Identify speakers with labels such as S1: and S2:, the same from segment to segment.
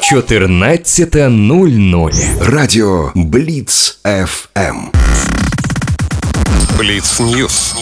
S1: 14:00.
S2: Радіо Бліц ФМ.
S3: Бліц Ньюс.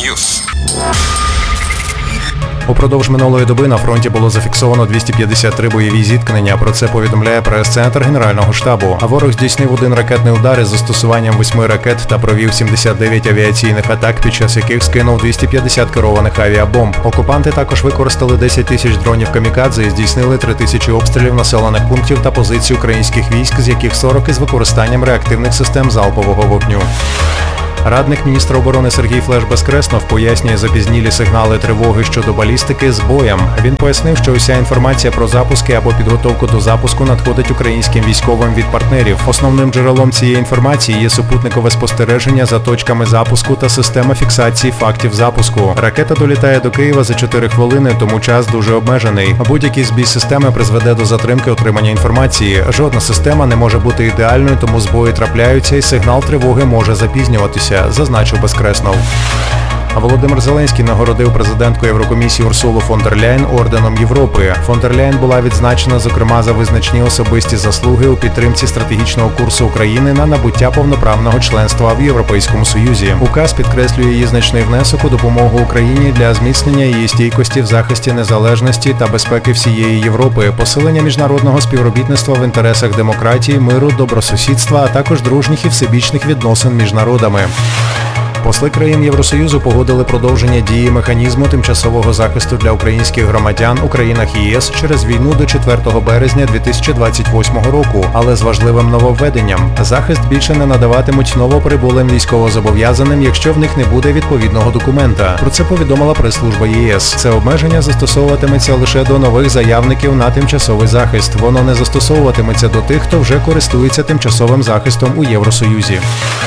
S4: Упродовж минулої доби на фронті було зафіксовано 253 бойові зіткнення. Про це повідомляє прес-центр Генерального штабу. А ворог здійснив один ракетний удар із застосуванням 8 ракет та провів 79 авіаційних атак, під час яких скинув 250 керованих авіабомб. Окупанти також використали 10 тисяч дронів камікадзе і здійснили 3000 обстрілів населених пунктів та позицій українських військ, з яких 40 із використанням реактивних систем залпового вогню. Радник міністра оборони Сергій Флеш-Безкреснов пояснює запізнілі сигнали тривоги щодо балістики збоєм. Він пояснив, що уся інформація про запуски або підготовку до запуску надходить українським військовим від партнерів. Основним джерелом цієї інформації є супутникове спостереження за точками запуску та система фіксації фактів запуску. Ракета долітає до Києва за 4 хвилини, тому час дуже обмежений. Будь-який збій системи призведе до затримки отримання інформації. Жодна система не може бути ідеальною, тому збої трапляються і сигнал тривоги може запізнюватися, зазначив Безкреснов. Володимир Зеленський нагородив президентку Єврокомісії Урсулу фон дер Ляєн орденом Європи. Фон дер Ляєн була відзначена, зокрема, за визначні особисті заслуги у підтримці стратегічного курсу України на набуття повноправного членства в Європейському Союзі. Указ підкреслює її значний внесок у допомогу Україні для зміцнення її стійкості в захисті незалежності та безпеки всієї Європи, посилення міжнародного співробітництва в інтересах демократії, миру, добросусідства, а також дружніх і всебічних відносин між народами. Посли країн Євросоюзу погодили продовження дії механізму тимчасового захисту для українських громадян у країнах ЄС через війну до 4 березня 2028 року, але з важливим нововведенням. Захист більше не надаватимуть новоприбулим військовозобов'язаним, якщо в них не буде відповідного документа. Про це повідомила прес-служба ЄС. Це обмеження застосовуватиметься лише до нових заявників на тимчасовий захист. Воно не застосовуватиметься до тих, хто вже користується тимчасовим захистом у Євросоюзі.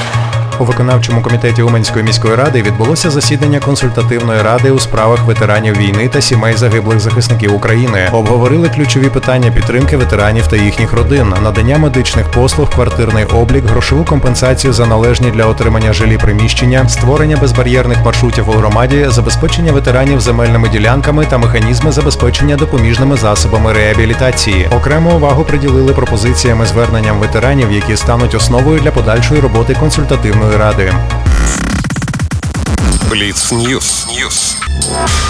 S4: У виконавчому комітеті Уманської міської ради відбулося засідання консультативної ради у справах ветеранів війни та сімей загиблих захисників України. Обговорили ключові питання підтримки ветеранів та їхніх родин, надання медичних послуг, квартирний облік, грошову компенсацію за належні для отримання жилі приміщення, створення безбар'єрних маршрутів у громаді, забезпечення ветеранів земельними ділянками та механізми забезпечення допоміжними засобами реабілітації. Окрему увагу приділили пропозиціям і зверненням ветеранів, які стануть основою для подальшої роботи консультативної ради.
S3: Бліц Ньюс.